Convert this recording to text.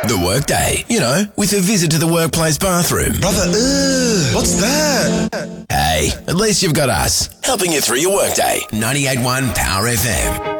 The Workday, you know, with a visit to the workplace bathroom. Brother, what's that? Hey, at least you've got us, helping you through your workday. 98.1 Power FM.